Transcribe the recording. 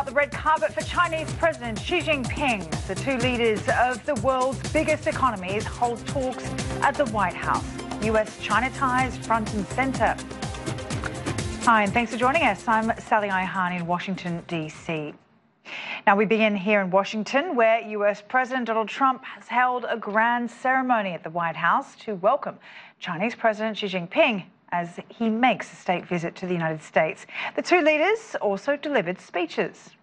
out the red carpet for Chinese President Xi Jinping. The two leaders of the world's biggest economies hold talks at the White House. US-China ties front and centre. Hi, and thanks for joining us. I'm Sally Ihan in Washington, D.C. Now we begin here in Washington, where US President Donald Trump has held a grand ceremony at the White House to welcome Chinese President Xi Jinping as he makes a state visit to the United States. The two leaders also delivered speeches.